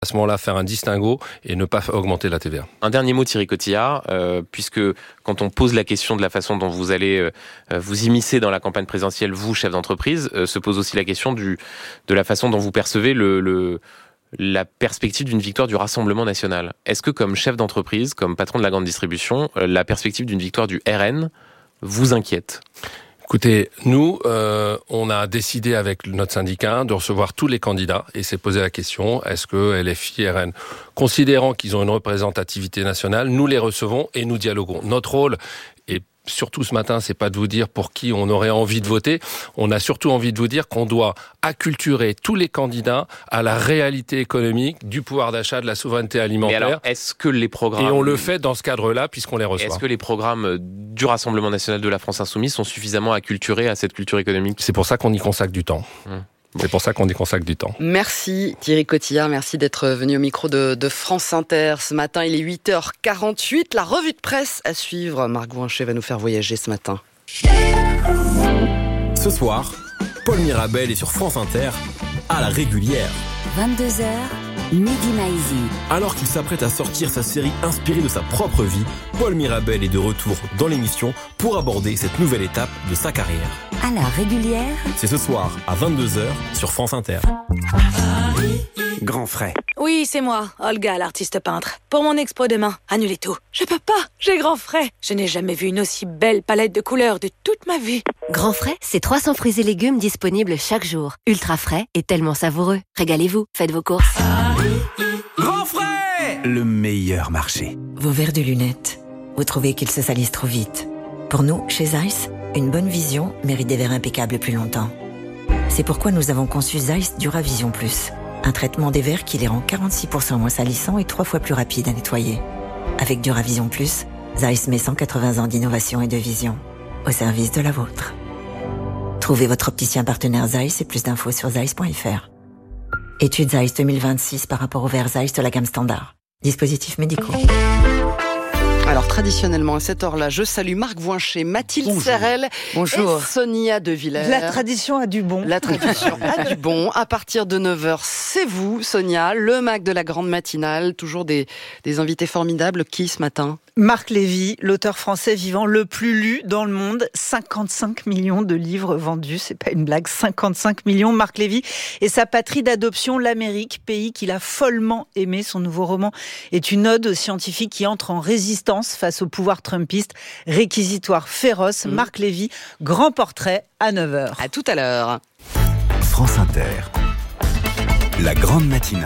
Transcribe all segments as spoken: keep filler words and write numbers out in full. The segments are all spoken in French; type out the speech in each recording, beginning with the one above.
À ce moment-là, faire un distinguo et ne pas augmenter la T V A. Un dernier mot, Thierry Cotillard, euh, puisque quand on pose la question de la façon dont vous allez euh, vous immiscer dans la campagne présidentielle, vous, chef d'entreprise, euh, se pose aussi la question du, de la façon dont vous percevez le, le, la perspective d'une victoire du Rassemblement national. Est-ce que comme chef d'entreprise, comme patron de la grande distribution, euh, la perspective d'une victoire du R N vous inquiète ? Écoutez, nous, euh, on a décidé avec notre syndicat de recevoir tous les candidats et s'est posé la question, est-ce que L F I, R N, considérant qu'ils ont une représentativité nationale, nous les recevons et nous dialoguons. Notre rôle, et surtout ce matin, c'est pas de vous dire pour qui on aurait envie de voter, on a surtout envie de vous dire qu'on doit acculturer tous les candidats à la réalité économique, du pouvoir d'achat, de la souveraineté alimentaire. Mais alors, est-ce que les programmes... Et on le fait dans ce cadre-là, puisqu'on les reçoit. Est-ce que les programmes du Rassemblement national de la France insoumise sont suffisamment acculturés à cette culture économique ? C'est pour ça qu'on y consacre du temps. Hum. C'est pour ça qu'on y consacre du temps. Merci Thierry Cotillard, merci d'être venu au micro de, de France Inter. Ce matin, il est huit heures quarante-huit. La revue de presse à suivre. Marc Gouinchet va nous faire voyager ce matin. Ce soir, Paul Mirabel est sur France Inter à la régulière. vingt-deux heures, Mehdi Maizi. Alors qu'il s'apprête à sortir sa série inspirée de sa propre vie, Paul Mirabel est de retour dans l'émission pour aborder cette nouvelle étape de sa carrière. À la régulière, c'est ce soir à vingt-deux heures sur France Inter. Grand frais. Oui, c'est moi, Olga, l'artiste peintre. Pour mon expo demain, annulez tout. Je peux pas, j'ai grand frais. Je n'ai jamais vu une aussi belle palette de couleurs de toute ma vie. Grand frais, c'est trois cents fruits et légumes disponibles chaque jour. Ultra frais et tellement savoureux. Régalez-vous, faites vos courses. Grand frais, le meilleur marché. Vos verres de lunettes, vous trouvez qu'ils se salissent trop vite. Pour nous, chez Zeiss, une bonne vision mérite des verres impeccables plus longtemps. C'est pourquoi nous avons conçu Zeiss Duravision Plus. Un traitement des verres qui les rend quarante-six pour cent moins salissants et trois fois plus rapides à nettoyer. Avec Duravision Plus, Zeiss met cent quatre-vingts ans d'innovation et de vision au service de la vôtre. Trouvez votre opticien partenaire Zeiss et plus d'infos sur zeiss point f r. Étude Zeiss deux mille vingt-six par rapport aux verres Zeiss de la gamme standard. Dispositifs médicaux. Alors traditionnellement à cette heure-là, je salue Marc Gouinchet, Mathilde Bonjour. Serrel Bonjour. et Sonia De Villers. La tradition a du bon. La tradition a du bon. À partir de neuf heures, c'est vous, Sonia, le Mac de la grande matinale. Toujours des, des invités formidables. Qui ce matin ? Marc Lévy, l'auteur français vivant le plus lu dans le monde. cinquante-cinq millions de livres vendus, c'est pas une blague. cinquante-cinq millions. Marc Lévy et sa patrie d'adoption, l'Amérique, pays qu'il a follement aimé. Son nouveau roman est une ode aux scientifiques qui entrent en résistance face au pouvoir trumpiste, réquisitoire féroce. Mmh. Marc Lévy, grand portrait à neuf heures. À tout à l'heure. France Inter, la grande matinale.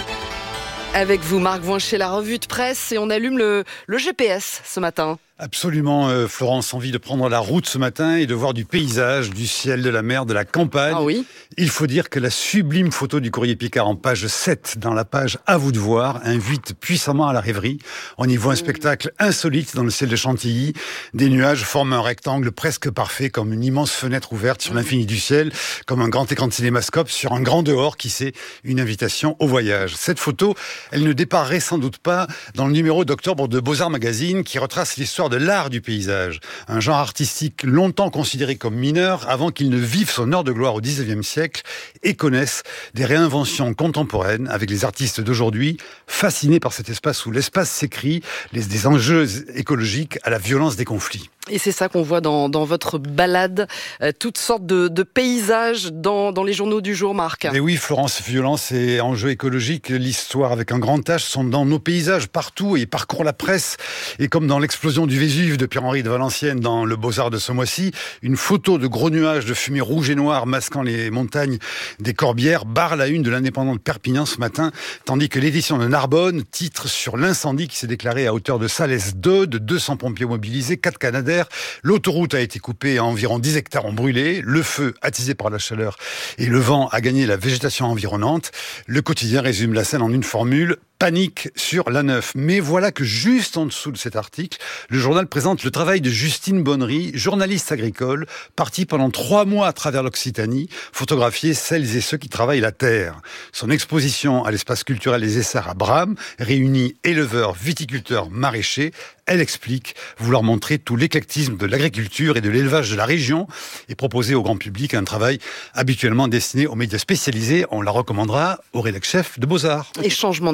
Avec vous, Marc Gouinchet, la revue de presse, et on allume le, le G P S ce matin. Absolument, euh, Florence, envie de prendre la route ce matin et de voir du paysage, du ciel, de la mer, de la campagne. Ah oui. Il faut dire que la sublime photo du Courrier Picard en page sept, dans la page « À vous de voir », invite puissamment à la rêverie. On y voit un spectacle insolite dans le ciel de Chantilly. Des nuages forment un rectangle presque parfait, comme une immense fenêtre ouverte sur l'infini du ciel, comme un grand écran de cinémascope sur un grand dehors, qui c'est une invitation au voyage. Cette photo, elle ne déparerait sans doute pas dans le numéro d'octobre de Beaux-Arts Magazine, qui retrace l'histoire de l'art du paysage, un genre artistique longtemps considéré comme mineur avant qu'il ne vive son heure de gloire au dix-neuvième siècle et connaisse des réinventions contemporaines avec les artistes d'aujourd'hui, fascinés par cet espace où l'espace s'écrit, les, des enjeux écologiques à la violence des conflits. Et c'est ça qu'on voit dans, dans votre balade, euh, toutes sortes de, de paysages dans, dans les journaux du jour, Marc. Mais oui, Florence, violence et enjeux écologiques, l'histoire avec un grand H sont dans nos paysages partout et parcourent la presse. Et comme dans l'explosion du Vésuve de Pierre-Henri de Valenciennes dans le Beaux-Arts de ce mois-ci, une photo de gros nuages de fumée rouge et noire masquant les montagnes des Corbières barre la une de l'Indépendant de Perpignan ce matin, tandis que l'édition de Narbonne titre sur l'incendie qui s'est déclaré à hauteur de Salès deux, de deux cents pompiers mobilisés, quatre Canadaires. L'autoroute a été coupée, environ dix hectares ont brûlé, le feu, attisé par la chaleur et le vent, a gagné la végétation environnante. Le quotidien résume la scène en une formule: panique sur l'A neuf. Mais voilà que juste en dessous de cet article, le journal présente le travail de Justine Bonnery, journaliste agricole, partie pendant trois mois à travers l'Occitanie, photographier celles et ceux qui travaillent la terre. Son exposition à l'espace culturel des Essarts à Bram réunit éleveurs, viticulteurs, maraîchers. Elle explique vouloir montrer tout l'éclectisme de l'agriculture et de l'élevage de la région et proposer au grand public un travail habituellement destiné aux médias spécialisés. On la recommandera au rédac chef de Beaux-Arts. Et changement